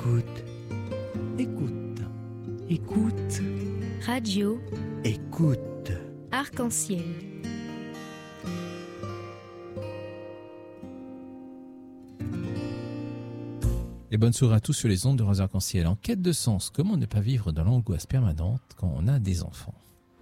Écoute, écoute, écoute. Radio. Écoute. Arc-en-ciel. Et bonne soirée à tous sur les ondes de Radio Arc-en-ciel. En quête de sens, comment ne pas vivre dans l'angoisse permanente quand on a des enfants ?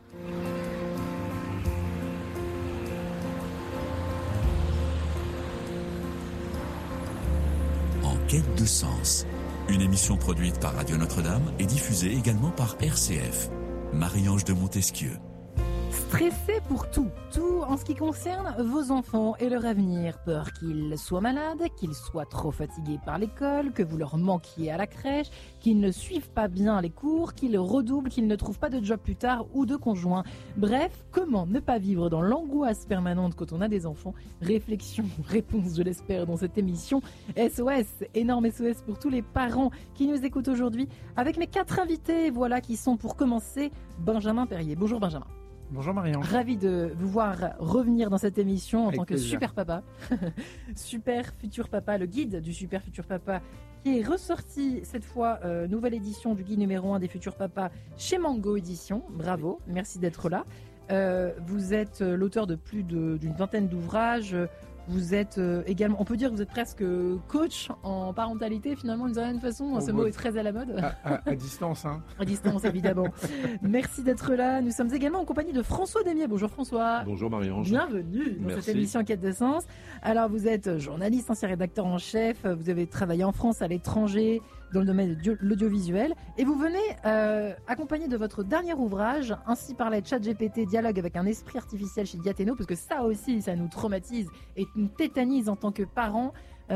En quête de sens, une émission produite par Radio Notre-Dame et diffusée également par RCF. Marie-Ange de Montesquieu. Stressé pour tout en ce qui concerne vos enfants et leur avenir. Peur qu'ils soient malades, qu'ils soient trop fatigués par l'école, que vous leur manquiez à la crèche, qu'ils ne suivent pas bien les cours, qu'ils redoublent, qu'ils ne trouvent pas de job plus tard ou de conjoint. Bref, comment ne pas vivre dans l'angoisse permanente quand on a des enfants ? Réflexion, réponse, je l'espère, dans cette émission. SOS, énorme SOS pour tous les parents qui nous écoutent aujourd'hui, avec mes 4 invités, voilà, qui sont pour commencer Benjamin Perrier. Bonjour Benjamin. Bonjour Marion. Ravi de vous voir revenir dans cette émission en tant que plaisir. super papa. Super futur papa, le guide du super futur papa qui est ressorti cette fois, nouvelle édition du guide numéro 1 des futurs papas chez Mango Édition. Bravo, merci d'être là. Vous êtes l'auteur de plus d'une vingtaine d'ouvrages. Vous êtes également, on peut dire que vous êtes presque coach en parentalité finalement d'une certaine façon. Ce mot est très à la mode. À distance, hein. À distance, évidemment. Merci d'être là. Nous sommes également en compagnie de François Demier. Bonjour François. Bonjour Marie-Ange. Bienvenue dans Merci. cette émission Quête de Sens. Alors vous êtes journaliste, ancien rédacteur en chef. Vous avez travaillé en France, à l'étranger, dans le domaine de l'audiovisuel. Et vous venez accompagné de votre dernier ouvrage, Ainsi parlait ChatGPT, dialogue avec un esprit artificiel chez Diathéno, parce que ça aussi, ça nous traumatise et nous tétanise en tant que parents.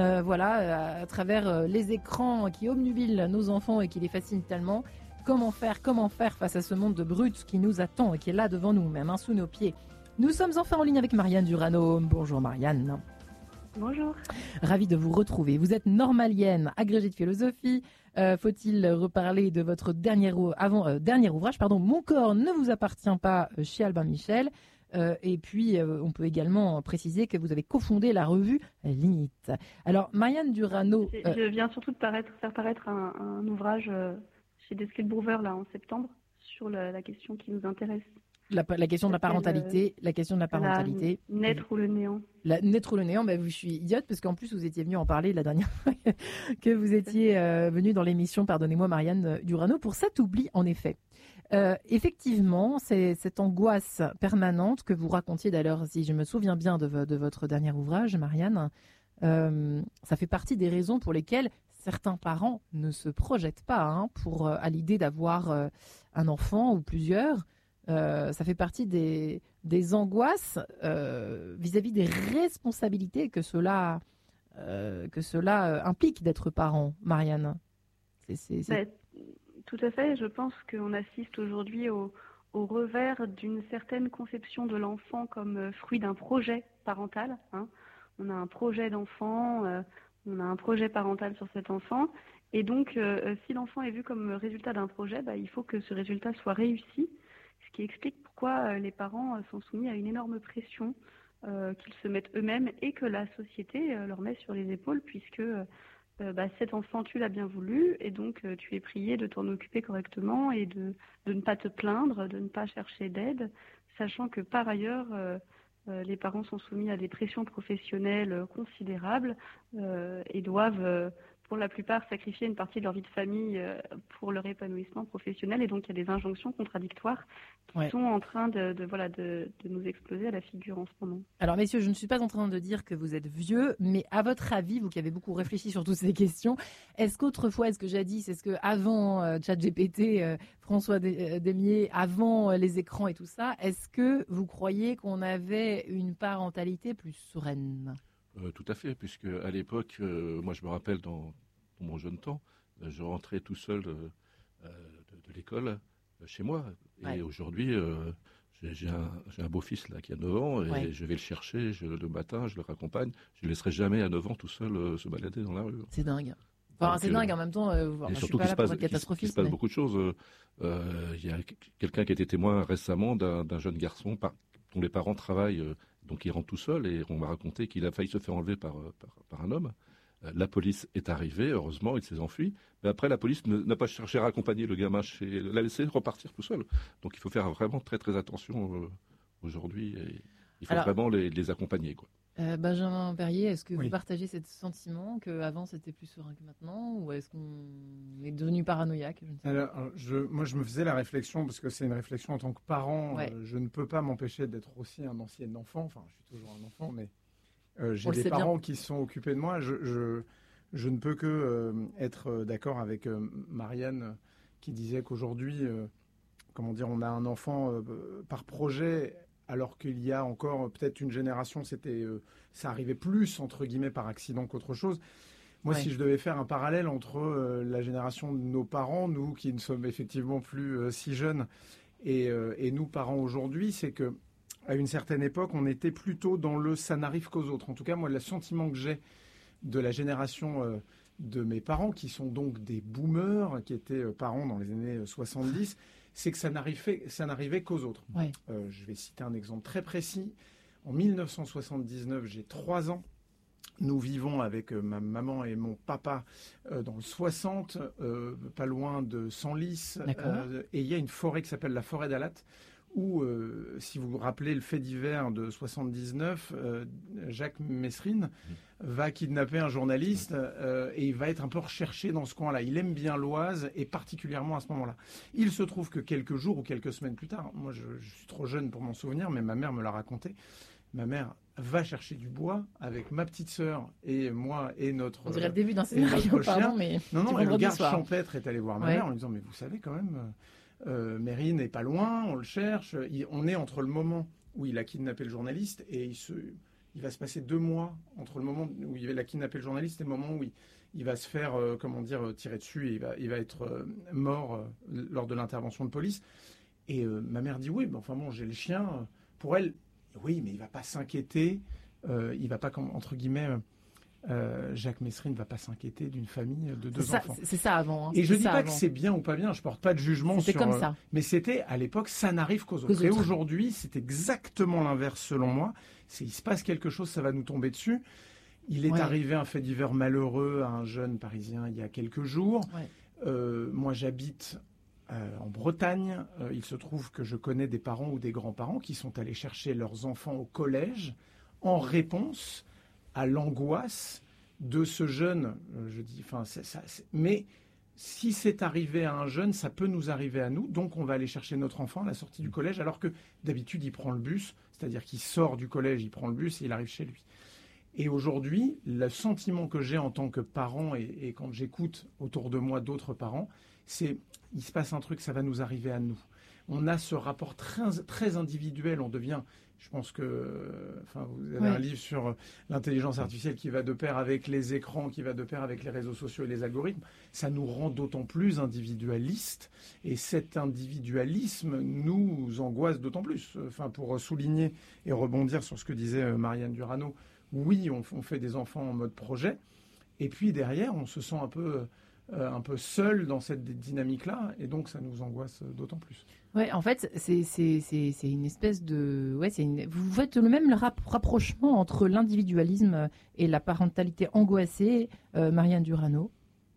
À travers les écrans qui obnubilent nos enfants et qui les fascinent tellement. Comment faire face à ce monde de brutes qui nous attend et qui est là devant nous, même sous nos pieds. Nous sommes enfin en ligne avec Marianne Durano. Bonjour Marianne. Bonjour. Ravie de vous retrouver. Vous êtes normalienne, agrégée de philosophie. Faut-il reparler de votre dernier ouvrage, Mon corps ne vous appartient pas, chez Albin Michel. Et puis, on peut également préciser que vous avez cofondé la revue Limite. Alors, Marianne Durano... Je viens surtout de faire paraître un ouvrage chez Desclés Brouwer là en septembre sur la question qui nous intéresse. La question de la parentalité. Naître ou le néant. Naître ou le néant, je suis idiote parce qu'en plus vous étiez venue en parler la dernière fois que vous étiez venue dans l'émission, pardonnez-moi Marianne Durano, pour cet oubli en effet. Effectivement, c'est cette angoisse permanente que vous racontiez d'ailleurs, si je me souviens bien de votre dernier ouvrage, Marianne, ça fait partie des raisons pour lesquelles certains parents ne se projettent pas à l'idée d'avoir un enfant ou plusieurs. Ça fait partie des angoisses vis-à-vis des responsabilités que cela implique d'être parent, Marianne. Tout à fait. Je pense qu'on assiste aujourd'hui au revers d'une certaine conception de l'enfant comme fruit d'un projet parental. On a un projet d'enfant, on a un projet parental sur cet enfant. Et donc, si l'enfant est vu comme résultat d'un projet, il faut que ce résultat soit réussi. Ce qui explique pourquoi les parents sont soumis à une énorme pression qu'ils se mettent eux-mêmes et que la société leur met sur les épaules puisque cet enfant, tu l'as bien voulu et donc tu es prié de t'en occuper correctement et de ne pas te plaindre, de ne pas chercher d'aide, sachant que par ailleurs, les parents sont soumis à des pressions professionnelles considérables et doivent... pour la plupart, sacrifier une partie de leur vie de famille pour leur épanouissement professionnel. Et donc, il y a des injonctions contradictoires qui sont en train de nous exploser à la figure en ce moment. Alors, messieurs, je ne suis pas en train de dire que vous êtes vieux, mais à votre avis, vous qui avez beaucoup réfléchi sur toutes ces questions, est-ce qu'autrefois, est-ce qu'avant ChatGPT, François Demier, avant les écrans et tout ça, est-ce que vous croyez qu'on avait une parentalité plus sereine ? Tout à fait, puisque à l'époque, moi je me rappelle dans mon jeune temps, je rentrais tout seul de l'école chez moi. Et aujourd'hui, j'ai un beau-fils là qui a 9 ans et je vais le chercher le matin, je le raccompagne. Je ne le laisserai jamais à 9 ans tout seul se balader dans la rue. C'est dingue. C'est dingue en même temps. Je suis pas là pour être catastrophiste. Il se passe beaucoup de choses. Il y a quelqu'un qui a été témoin récemment d'un jeune garçon dont les parents travaillent, donc il rentre tout seul et on m'a raconté qu'il a failli se faire enlever par un homme. La police est arrivée, heureusement, il s'est enfui. Mais après, la police n'a pas cherché à raccompagner le gamin l'a laissé repartir tout seul. Donc il faut faire vraiment très très attention aujourd'hui. Et il faut vraiment les accompagner, quoi. Benjamin Perrier, est-ce que Oui. vous partagez ce sentiment qu'avant c'était plus serein que maintenant, ou est-ce qu'on est devenu paranoïaque? Je ne sais pas. Alors, moi, je me faisais la réflexion, parce que c'est une réflexion en tant que parent. Ouais. Je ne peux pas m'empêcher d'être aussi un ancien enfant. Enfin, je suis toujours un enfant, mais j'ai On le des sait parents qui sont occupés de moi. Je ne peux que être d'accord avec Marianne qui disait qu'aujourd'hui, comment dire, on a un enfant par projet, alors qu'il y a encore peut-être une génération, ça arrivait plus, entre guillemets, par accident qu'autre chose. Moi, Ouais. si je devais faire un parallèle entre la génération de nos parents, nous qui ne sommes effectivement plus si jeunes, et nous, parents aujourd'hui, c'est que à une certaine époque, on était plutôt dans le « ça n'arrive qu'aux autres ». En tout cas, moi, le sentiment que j'ai de la génération de mes parents, qui sont donc des boomers, qui étaient parents dans les années 70, c'est que ça n'arrivait qu'aux autres. Ouais. Je vais citer un exemple très précis. En 1979, j'ai 3 ans. Nous vivons avec ma maman et mon papa dans le 60, pas loin de Senlis. Et il y a une forêt qui s'appelle la forêt d'Alat, où, si vous vous rappelez le fait divers de 79, Jacques Messrine va kidnapper un journaliste et il va être un peu recherché dans ce coin-là. Il aime bien l'Oise et particulièrement à ce moment-là. Il se trouve que quelques jours ou quelques semaines plus tard, moi je suis trop jeune pour m'en souvenir, mais ma mère me l'a raconté, ma mère va chercher du bois avec ma petite sœur et moi et notre... On dirait le début d'un et notre scénario, chien. pardon, mais Non, et le vendredi garde soir. champêtre est allé voir ma Ouais. mère en lui disant « Mais vous savez quand même, Mérine n'est pas loin, on le cherche. On est entre le moment où il a kidnappé le journaliste et il va se passer 2 mois entre le moment où il a kidnappé le journaliste et le moment où il va se faire, tirer dessus et il va être mort lors de l'intervention de police. » Et ma mère dit « Oui, mais enfin bon, j'ai le chien. » Pour elle, oui, mais il va pas s'inquiéter. Il va pas, entre guillemets... Jacques Messrine ne va pas s'inquiéter d'une famille de 2 enfants. C'est ça avant. Hein. Et je C'est dis ça pas avant. que c'est bien ou pas bien, je porte pas de jugement C'était sur... comme ça. Mais c'était, à l'époque, ça n'arrive qu'aux autres. Et aujourd'hui, c'est exactement l'inverse selon moi. Il se passe quelque chose, ça va nous tomber dessus. Il est arrivé un fait divers malheureux à un jeune Parisien il y a quelques jours. Ouais. Moi, j'habite en Bretagne. Il se trouve que je connais des parents ou des grands-parents qui sont allés chercher leurs enfants au collège en réponse à l'angoisse de ce jeune. Mais si c'est arrivé à un jeune, ça peut nous arriver à nous. Donc, on va aller chercher notre enfant à la sortie du collège, alors que d'habitude, il prend le bus. C'est-à-dire qu'il sort du collège, il prend le bus et il arrive chez lui. Et aujourd'hui, le sentiment que j'ai en tant que parent, et quand j'écoute autour de moi d'autres parents, c'est il se passe un truc, ça va nous arriver à nous. On a ce rapport très, très individuel, on devient... Je pense que vous avez un livre sur l'intelligence artificielle qui va de pair avec les écrans, qui va de pair avec les réseaux sociaux et les algorithmes. Ça nous rend d'autant plus individualistes. Et cet individualisme nous angoisse d'autant plus. Pour souligner et rebondir sur ce que disait Marianne Durano, oui, on fait des enfants en mode projet. Et puis derrière, on se sent un peu seul dans cette dynamique-là. Et donc, ça nous angoisse d'autant plus. Ouais, en fait, c'est une espèce de... Vous faites le même rapprochement entre l'individualisme et la parentalité angoissée, Marianne Durano.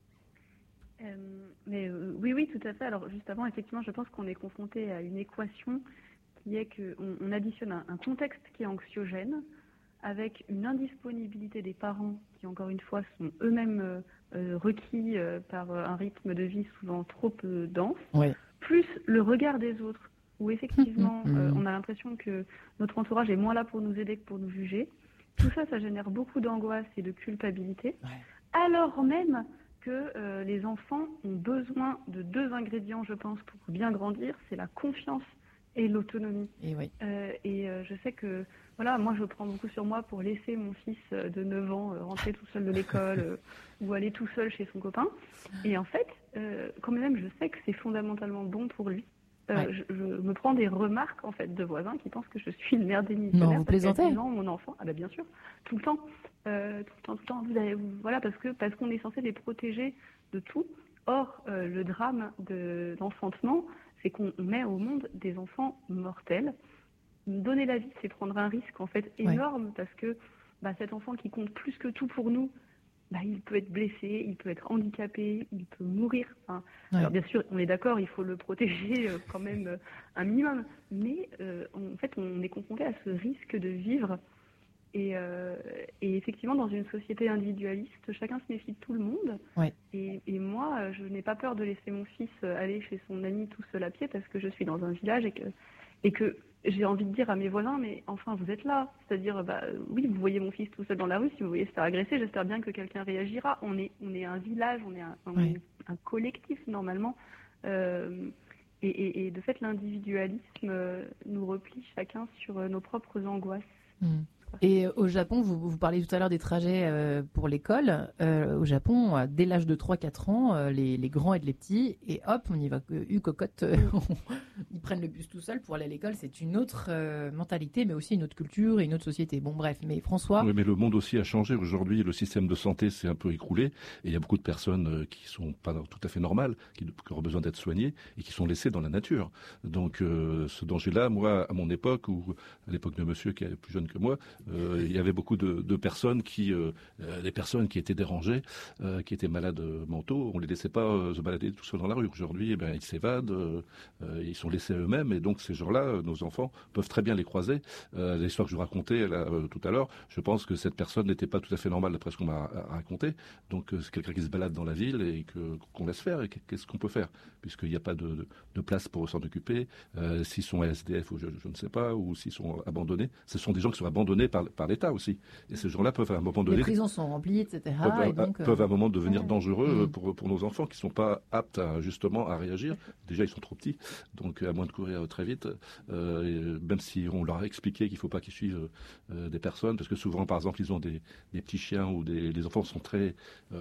Oui, tout à fait. Alors justement, effectivement, je pense qu'on est confronté à une équation qui est qu'on additionne un contexte qui est anxiogène avec une indisponibilité des parents qui, encore une fois, sont eux-mêmes requis par un rythme de vie souvent trop dense. Ouais. Plus le regard des autres, où effectivement on a l'impression que notre entourage est moins là pour nous aider que pour nous juger. Tout ça, ça génère beaucoup d'angoisse et de culpabilité, alors même que les enfants ont besoin de 2 ingrédients, je pense, pour bien grandir, c'est la confiance et l'autonomie. Et je sais que, moi je prends beaucoup sur moi pour laisser mon fils de 9 ans rentrer tout seul de l'école ou aller tout seul chez son copain. Et en fait, quand même, je sais que c'est fondamentalement bon pour lui. Je me prends des remarques en fait de voisins qui pensent que je suis une mère démissionnaire. Non, vous plaisantez. Non, mon enfant, bien sûr, tout le temps. Parce qu'on est censé les protéger de tout. Or, le drame de l'enfantement, c'est qu'on met au monde des enfants mortels. Donner la vie, c'est prendre un risque en fait énorme parce que cet enfant qui compte plus que tout pour nous, il peut être blessé, il peut être handicapé, il peut mourir. Enfin, Ouais. alors bien sûr, on est d'accord, il faut le protéger quand même un minimum, mais en fait, on est confronté à ce risque de vivre. Et effectivement, dans une société individualiste, chacun se méfie de tout le monde. Ouais. Et moi, je n'ai pas peur de laisser mon fils aller chez son ami tout seul à pied parce que je suis dans un village et que j'ai envie de dire à mes voisins, mais enfin, vous êtes là. C'est-à-dire, oui, vous voyez mon fils tout seul dans la rue, si vous voyez se faire agresser, j'espère bien que quelqu'un réagira. On est un village, on est un collectif, normalement. Et de fait, l'individualisme nous replie chacun sur nos propres angoisses. Et au Japon, vous parlez tout à l'heure des trajets pour l'école. Au Japon, dès l'âge de 3-4 ans, les grands aident les petits et hop, on y va, cocotte, ils prennent le bus tout seuls pour aller à l'école. C'est une autre mentalité, mais aussi une autre culture et une autre société. Bon, bref, mais François... Oui, mais le monde aussi a changé. Aujourd'hui, le système de santé s'est un peu écroulé et il y a beaucoup de personnes qui sont pas tout à fait normales, qui ont besoin d'être soignées et qui sont laissées dans la nature. Donc, ce danger-là, moi, à mon époque, ou à l'époque de monsieur qui est plus jeune que moi, il y avait beaucoup de personnes des personnes qui étaient dérangées, qui étaient malades mentaux, on les laissait pas se balader tout seuls dans la rue. Aujourd'hui, ils s'évadent, ils sont laissés à eux-mêmes, et donc ces gens-là, nos enfants, peuvent très bien les croiser. L'histoire que je vous racontais tout à l'heure, je pense que cette personne n'était pas tout à fait normale d'après ce qu'on m'a raconté. Donc c'est quelqu'un qui se balade dans la ville et qu'on laisse faire. Et qu'est-ce qu'on peut faire, puisqu'il n'y a pas de place pour s'en occuper. S'ils sont SDF ou je ne sais pas, ou s'ils sont abandonnés, ce sont des gens qui sont abandonnés par l'État aussi. Et ces gens-là peuvent à un moment donné... Les prisons sont remplies, etc. peuvent à un moment devenir dangereux pour nos enfants qui ne sont pas aptes justement à réagir. Déjà, ils sont trop petits, donc à moins de courir très vite, même si on leur a expliqué qu'il ne faut pas qu'ils suivent des personnes, parce que souvent, par exemple, ils ont des petits chiens ou les enfants sont très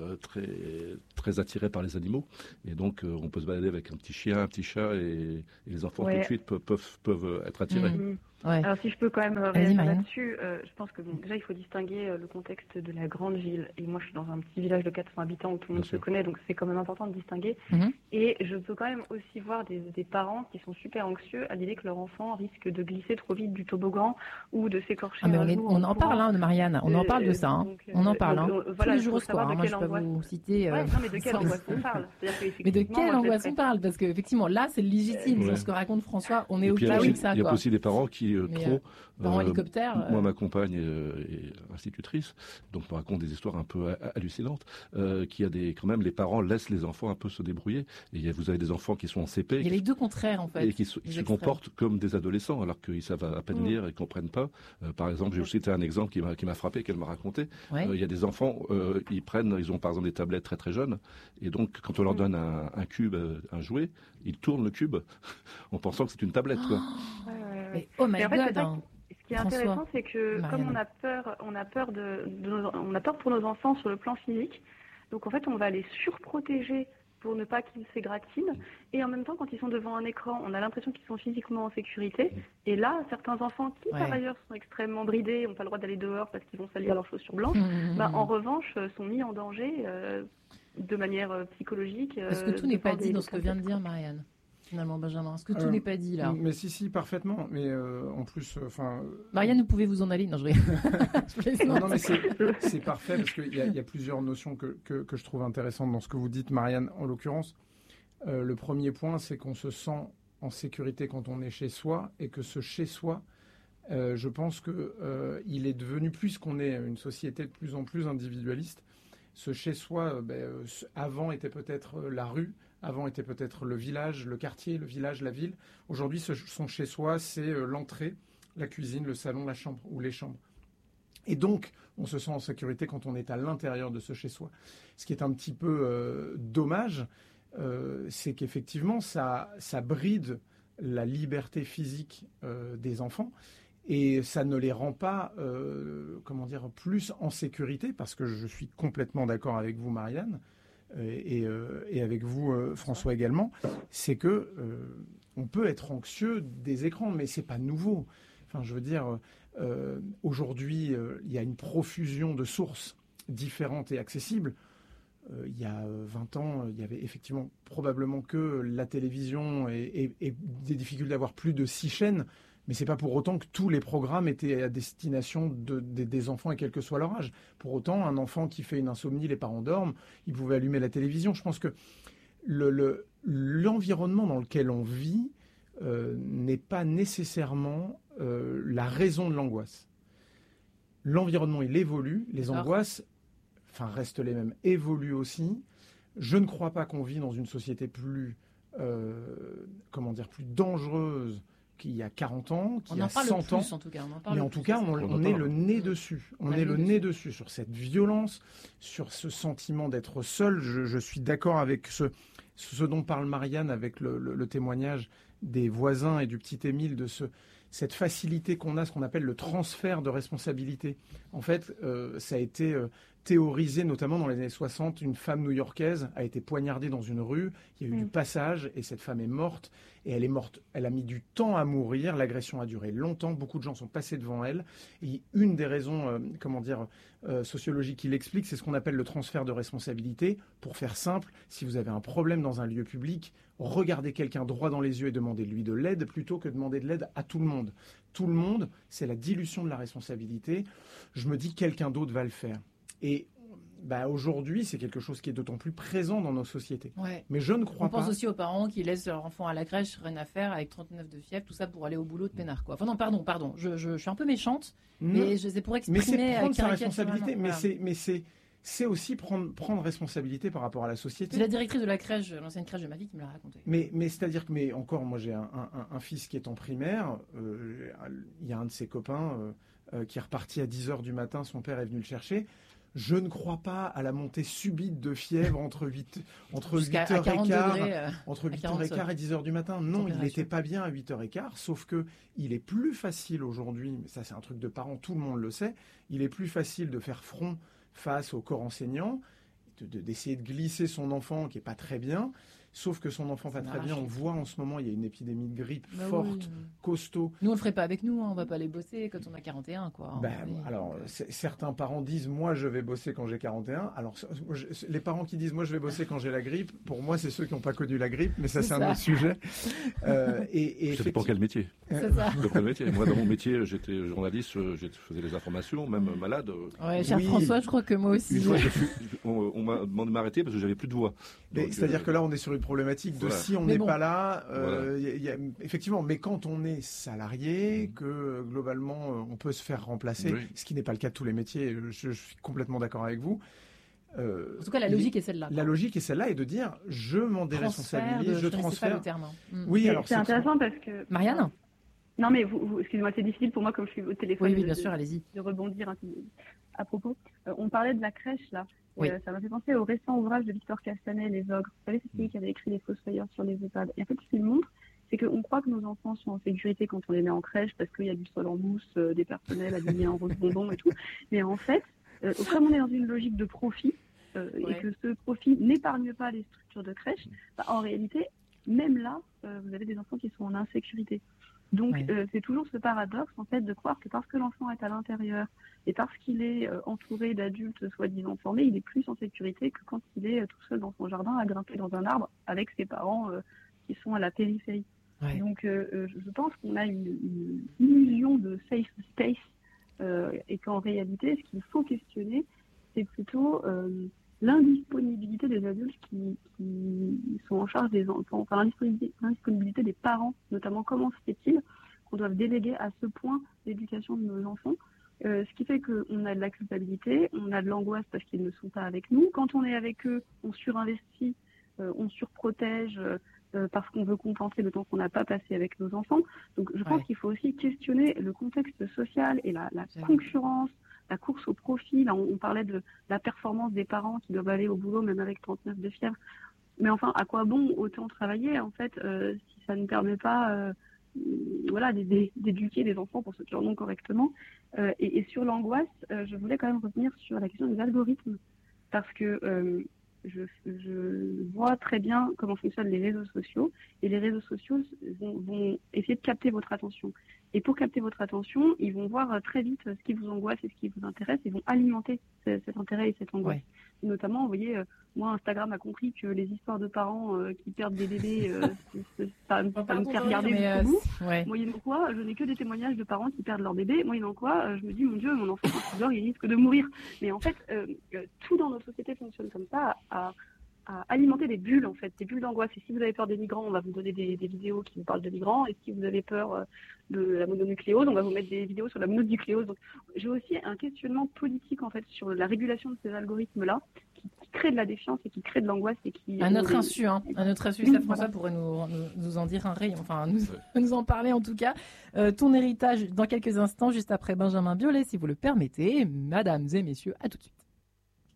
attirés par les animaux. Et donc, on peut se balader avec un petit chien, un petit chat, et les enfants tout de suite peuvent être attirés. Ouais. Alors si je peux quand même réagir là-dessus, je pense que déjà il faut distinguer le contexte de la grande ville. Et moi je suis dans un petit village de 400 habitants où tout le monde se connaît, donc c'est quand même important de distinguer. Et je peux quand même aussi voir des parents qui sont super anxieux à l'idée que leur enfant risque de glisser trop vite du toboggan ou de s'écorcher un genou. On en parle, de Marianne, on en parle de ça. On en parle tous les jours au soir. Moi je peux vous citer... non, mais de quelle angoisse on parle? Mais de quelle angoisse on parle? Parce qu'effectivement là c'est légitime sur ce que raconte François. On est au cas où ça. Il y a aussi des parents qui parents hélicoptères. Moi, ma compagne est institutrice, donc me raconte des histoires un peu hallucinantes. Quand même, les parents laissent les enfants un peu se débrouiller. Et vous avez des enfants qui sont en CP. Il y a les deux contraires, en fait. Et qui se comportent comme des adolescents, alors qu'ils savent à peine lire et ne comprennent pas. Par exemple, j'ai aussi cité un exemple qui m'a frappé, qu'elle m'a raconté. Il y a des enfants, ils ont par exemple des tablettes très très jeunes. Et donc, quand on leur donne un cube, un jouet, ils tournent le cube en pensant que c'est une tablette, quoi. Oh my God. Ce qui est intéressant, c'est que comme on a peur pour nos enfants sur le plan physique, donc en fait on va les surprotéger pour ne pas qu'ils s'égratignent, et en même temps quand ils sont devant un écran, on a l'impression qu'ils sont physiquement en sécurité, et là certains enfants qui par ailleurs sont extrêmement bridés, n'ont pas le droit d'aller dehors parce qu'ils vont salir leurs chaussures blanches, en revanche sont mis en danger de manière psychologique. Est-ce que tout n'est pas dit dans ce que vient de dire Marianne? Finalement, Benjamin, est-ce que tout n'est pas dit là? Mais si, parfaitement. Mais en plus, Marianne, vous pouvez vous en aller. Non, non, mais c'est parfait parce qu'il y a plusieurs notions que je trouve intéressantes dans ce que vous dites, Marianne, en l'occurrence. Le premier point, c'est qu'on se sent en sécurité quand on est chez soi, et que ce chez soi, je pense que il est devenu, puisqu'on est une société de plus en plus individualiste, ce chez soi, avant était peut-être la rue. Avant était peut-être le village, le quartier, le village, la ville. Aujourd'hui, son chez-soi, c'est l'entrée, la cuisine, le salon, la chambre ou les chambres. Et donc, on se sent en sécurité quand on est à l'intérieur de ce chez-soi. Ce qui est un petit peu dommage, c'est qu'effectivement, ça bride la liberté physique des enfants. Et ça ne les rend pas, plus en sécurité, parce que je suis complètement d'accord avec vous, Marianne, et avec vous, François également, c'est que on peut être anxieux des écrans, mais c'est pas nouveau. Enfin, je veux dire, aujourd'hui, il y a une profusion de sources différentes et accessibles. Il y a 20 ans, il y avait effectivement probablement que la télévision et des difficultés d'avoir plus de 6 chaînes. Mais c'est pas pour autant que tous les programmes étaient à destination des enfants et quel que soit leur âge. Pour autant, un enfant qui fait une insomnie, les parents dorment, ils pouvaient allumer la télévision. Je pense que l'environnement dans lequel on vit n'est pas nécessairement la raison de l'angoisse. L'environnement, il évolue, les angoisses, restent les mêmes, évoluent aussi. Je ne crois pas qu'on vit dans une société plus dangereuse qu'il y a 40 ans, qu'il y a 100 ans. En tout cas, mais en tout cas, on est le nez dessus. On est le nez dessus sur cette violence, sur ce sentiment d'être seul. Je suis d'accord avec ce dont parle Marianne avec le témoignage des voisins et du petit Émile, de cette facilité qu'on a, ce qu'on appelle le transfert de responsabilité. En fait, ça a été théorisé, notamment dans les années 60. Une femme new-yorkaise a été poignardée dans une rue, il y a eu du passage, et cette femme est morte. Et elle est morte, elle a mis du temps à mourir, l'agression a duré longtemps, beaucoup de gens sont passés devant elle. Et une des raisons, sociologiques qui l'explique, c'est ce qu'on appelle le transfert de responsabilité. Pour faire simple, si vous avez un problème dans un lieu public, regardez quelqu'un droit dans les yeux et demandez-lui de l'aide plutôt que demander de l'aide à tout le monde. Tout le monde, c'est la dilution de la responsabilité. Je me dis quelqu'un d'autre va le faire. Et aujourd'hui, c'est quelque chose qui est d'autant plus présent dans nos sociétés. Ouais. Mais je ne crois pas... On pense aussi aux parents qui laissent leur enfant à la crèche, rien à faire, avec 39 de fièvre, tout ça pour aller au boulot de peinard, quoi. Enfin non, pardon, je suis un peu méchante, mais c'est pour exprimer... Mais c'est prendre sa responsabilité, mais c'est aussi prendre responsabilité par rapport à la société. C'est la directrice de la crèche, l'ancienne crèche de ma fille, qui me l'a raconté. Mais c'est-à-dire que, encore, moi j'ai un fils qui est en primaire, il y a un de ses copains qui est reparti à 10h du matin, son père est venu le chercher. Je ne crois pas à la montée subite de fièvre entre 8h15 et 10h du matin. Non, il n'était pas bien à 8h15, sauf que il est plus facile aujourd'hui, mais ça c'est un truc de parents, tout le monde le sait, il est plus facile de faire front face au corps enseignant, d'essayer de glisser son enfant qui n'est pas très bien. Sauf que son enfant va très bien. On voit en ce moment, il y a une épidémie de grippe forte, costaud. Nous, on le ferait pas avec nous. On va pas aller bosser quand on a 41, quoi. Certains parents disent, moi, je vais bosser quand j'ai 41. Alors, les parents qui disent, moi, je vais bosser quand j'ai la grippe, pour moi, c'est ceux qui n'ont pas connu la grippe, mais ça, c'est un autre sujet. Ça dépend quel métier. C'est ça. Quel métier. Moi, dans mon métier, j'étais journaliste, je faisais les informations, même malade. Ouais, cher François, je crois que moi aussi. Une fois, on m'a demandé de m'arrêter parce que j'avais plus de voix. C'est-à-dire que là, on est sur une problématique de si on n'est pas là, effectivement, mais quand on est salarié, que globalement on peut se faire remplacer, ce qui n'est pas le cas de tous les métiers, je suis complètement d'accord avec vous. En tout cas, la logique est celle-là. La logique est celle-là, et de dire je m'en déresponsabilise, je transfère. Pas le terme. Oui, alors c'est intéressant parce que Marianne. Non mais vous excusez-moi, c'est difficile pour moi comme je suis au téléphone. Oui, bien sûr, allez-y. De rebondir à propos. On parlait de la crèche là. Oui. Ça m'a fait penser au récent ouvrage de Victor Castanet, Les Ogres. Vous savez, c'est celui qui avait écrit Les Fossoyeurs sur les EHPAD. Et en fait, ce qu'il montre, c'est qu'on croit que nos enfants sont en sécurité quand on les met en crèche parce qu'il y a du sol en mousse, des personnels habillés en rose bonbon et tout. Mais en fait, comme on est dans une logique de profit et que ce profit n'épargne pas les structures de crèche, en réalité, même là, vous avez des enfants qui sont en insécurité. Donc, c'est toujours ce paradoxe, en fait, de croire que parce que l'enfant est à l'intérieur et parce qu'il est entouré d'adultes soi-disant formés, il est plus en sécurité que quand il est tout seul dans son jardin à grimper dans un arbre avec ses parents qui sont à la périphérie. Ouais. Donc, je pense qu'on a une illusion de safe space et qu'en réalité, ce qu'il faut questionner, c'est plutôt l'indisponibilité des adultes qui sont en charge des enfants, enfin l'indisponibilité des parents, notamment comment se fait-il qu'on doive déléguer à ce point l'éducation de nos enfants, ce qui fait qu'on a de la culpabilité, on a de l'angoisse parce qu'ils ne sont pas avec nous. Quand on est avec eux, on surinvestit, on surprotège parce qu'on veut compenser le temps qu'on n'a pas passé avec nos enfants. Donc je pense qu'il faut aussi questionner le contexte social et la concurrence, la course au profit. Là, on parlait de la performance des parents qui doivent aller au boulot même avec 39 de fièvre. Mais enfin, à quoi bon autant travailler en fait si ça ne permet pas d'éduquer les enfants pour ceux qui en ont correctement. Et sur l'angoisse, je voulais quand même revenir sur la question des algorithmes parce que je vois voient très bien comment fonctionnent les réseaux sociaux, et les réseaux sociaux vont essayer de capter votre attention. Et pour capter votre attention, ils vont voir très vite ce qui vous angoisse et ce qui vous intéresse, et vont alimenter cet intérêt et cette angoisse. Ouais. Notamment, vous voyez, moi, Instagram a compris que les histoires de parents qui perdent des bébés, ça me fait regarder jusqu'au bout. Ouais. Moyennant quoi, je n'ai que des témoignages de parents qui perdent leur bébé. Moyennant quoi, je me dis, mon Dieu, mon enfant, quand il dort, il risque de mourir. Mais en fait, tout dans notre société fonctionne comme ça, à alimenter des bulles, en fait, des bulles d'angoisse. Et si vous avez peur des migrants, on va vous donner des vidéos qui vous parlent de migrants. Et si vous avez peur de la mononucléose, on va vous mettre des vidéos sur la mononucléose. Donc, j'ai aussi un questionnement politique, en fait, sur la régulation de ces algorithmes-là, qui créent de la défiance et qui créent de l'angoisse. Et qui À notre insu, ça, François pourrait nous en dire un rayon, enfin, nous en parler en tout cas. Ton héritage dans quelques instants, juste après Benjamin Biolay, si vous le permettez. Mesdames et messieurs, à tout de suite.